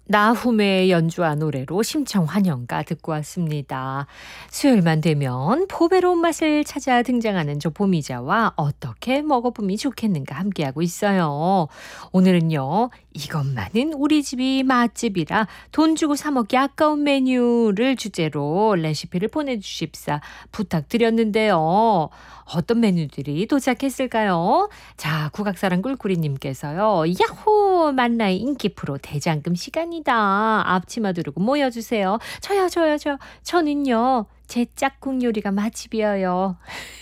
나훈의 연주한 노래로 심청 환영가 듣고 왔습니다. 수요일만 되면 포배로운 맛을 찾아 등장하는 저 보미자와 어떻게 먹어보면 좋겠는가 함께하고 있어요. 오늘은요, 이것만은 우리 집이 맛집이라 돈 주고 사 먹기 아까운 메뉴를 주제로 레시피를 보내주십사 부탁드렸는데요. 어떤 메뉴들이 도착했을까요? 자, 국악사랑 꿀꿀이님께서요. 야호! 만나의 인기 프로 대장금 시간이다. 앞치마 두르고 모여주세요. 저요. 저는요. 제 짝꿍 요리가 맛집이에요.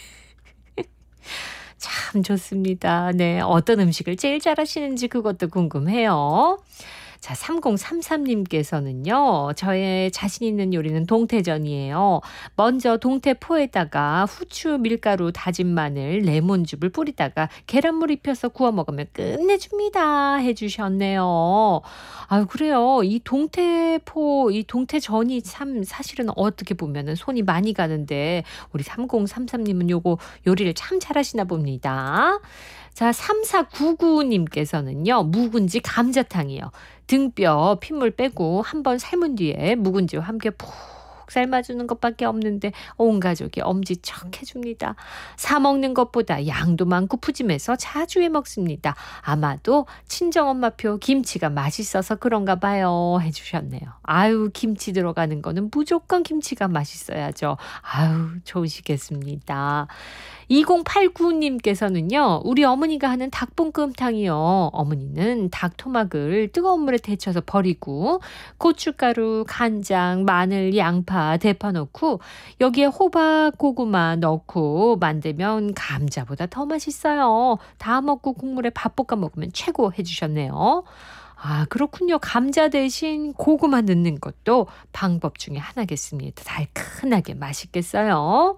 참 좋습니다. 네, 어떤 음식을 제일 잘하시는지 그것도 궁금해요. 자, 3033님께서는요. 저의 자신 있는 요리는 동태전이에요. 먼저 동태포에다가 후추, 밀가루, 다진 마늘, 레몬즙을 뿌리다가 계란물 입혀서 구워 먹으면 끝내줍니다. 해주셨네요. 아유, 그래요. 이 동태포, 이 동태전이 참 사실은 어떻게 보면은 손이 많이 가는데 우리 3033님은 요거 요리를 참 잘하시나 봅니다. 자, 3499님께서는요. 묵은지 감자탕이요. 등뼈 핏물 빼고 한번 삶은 뒤에 묵은지와 함께 푹 삶아주는 것밖에 없는데 온 가족이 엄지척 해줍니다. 사 먹는 것보다 양도 많고 푸짐해서 자주 해 먹습니다. 아마도 친정엄마표 김치가 맛있어서 그런가 봐요. 해주셨네요. 아유, 김치 들어가는 거는 무조건 김치가 맛있어야죠. 아유, 좋으시겠습니다. 2089님께서는요. 우리 어머니가 하는 닭볶음탕이요. 어머니는 닭 토막을 뜨거운 물에 데쳐서 버리고 고춧가루, 간장, 마늘, 양파, 대파 넣고 여기에 호박, 고구마 넣고 만들면 감자보다 더 맛있어요. 다 먹고 국물에 밥 볶아 먹으면 최고 해주셨네요. 아, 그렇군요. 감자 대신 고구마 넣는 것도 방법 중에 하나겠습니다. 달큰하게 맛있겠어요.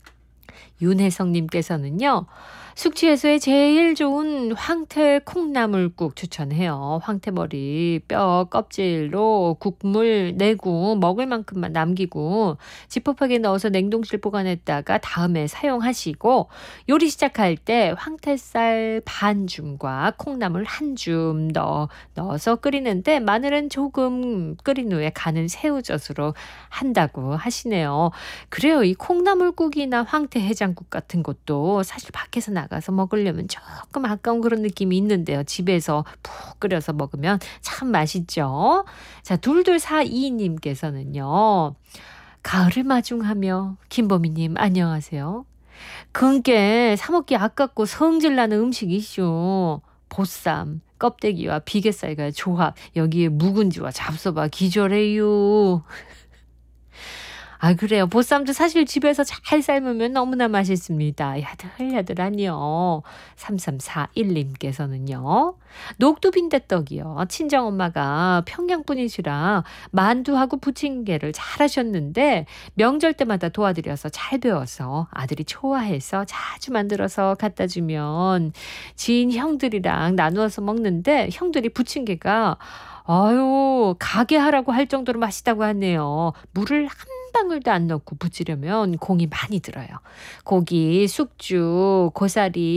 윤혜성님께서는요. 숙취해소에 제일 좋은 황태 콩나물국 추천해요. 황태머리 뼈 껍질로 국물 내고 먹을 만큼만 남기고 지퍼백에 넣어서 냉동실 보관했다가 다음에 사용하시고 요리 시작할 때 황태살 반 줌과 콩나물 한 줌 넣어서 끓이는데 마늘은 조금 끓인 후에 간은 새우젓으로 한다고 하시네요. 그래요. 이 콩나물국이나 황태 해장국 같은 것도 사실 밖에서 나가서 먹으려면 조금 아까운 그런 느낌이 있는데요. 집에서 푹 끓여서 먹으면 참 맛있죠. 자, 2242님께서는요. 가을을 마중하며 김보미님 안녕하세요. 그게 사 먹기 아깝고 성질나는 음식이죠. 보쌈, 껍데기와 비계살과 조합, 여기에 묵은지와 잡숴봐 기절해요. 아, 그래요. 보쌈도 사실 집에서 잘 삶으면 너무나 맛있습니다. 야들야들하니요. 3341님께서는요. 녹두빈대떡이요. 친정엄마가 평양분이시라 만두하고 부침개를 잘하셨는데 명절 때마다 도와드려서 잘 배워서 아들이 좋아해서 자주 만들어서 갖다 주면 지인 형들이랑 나누어서 먹는데 형들이 부침개가 아유, 가게 하라고 할 정도로 맛있다고 하네요. 물을 한 방울도 안 넣고 부치려면 공이 많이 들어요. 고기, 숙주, 고사리